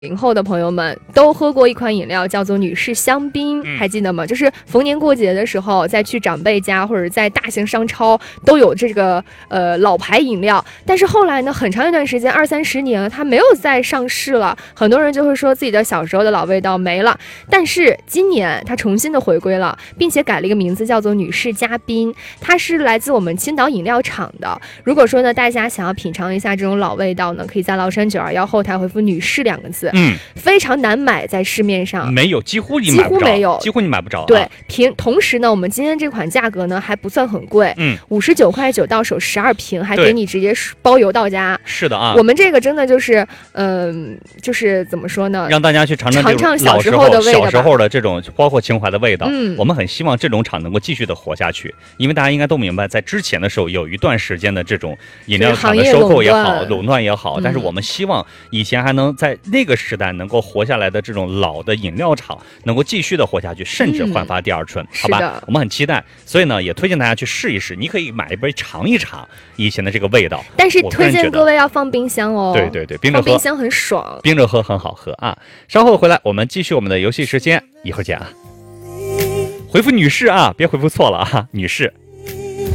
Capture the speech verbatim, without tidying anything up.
零后的朋友们都喝过一款饮料，叫做女士香槟， 嗯、 还记得吗？就是逢年过节的时候，在去长辈家或者在大型商超都有这个呃老牌饮料。但是后来呢，很长一段时间，二三十年，它没有再上市了。很多人就会说自己的小时候的老味道没了。但是今年它重新的回归了，并且改了一个名字，叫做女士嘉宾。它是来自我们青岛饮料厂的。如果说呢，大家想要品尝一下这种老味道呢，可以在崂山九二幺后台回复“女士”两个字。 嗯， 非常难买，在市面上没有，几乎你几乎没有， 几乎你买不着。 对，平同时呢，我们今天这款价格呢还不算很贵， 嗯， 五十九块九到手，十二瓶，还给你直接包邮到家。 是的啊， 我们这个真的就是，嗯、呃，就是怎么说呢？ 让大家去尝尝尝尝小时候的味道， 小时候的这种包括情怀的味道。 嗯， 我们很希望这种厂能够继续的活下去，因为大家应该都明白，在之前的时候有一段时间的这种饮料厂的收购也好，垄断也好， 嗯、 但是我们希望以前还能在那个时代能够活下来的这种老的饮料厂能够继续的活下去，甚至焕发第二春， 嗯、 好吧？我们很期待，所以呢，也推荐大家去试一试。你可以买一杯尝一尝以前的这个味道， 但是推荐各位要放冰箱哦。 对对对，冰着喝， 放冰箱很爽， 冰着喝很好喝啊！稍后回来，我们继续我们的游戏时间，一会儿见啊！回复女士啊，别回复错了啊，女士。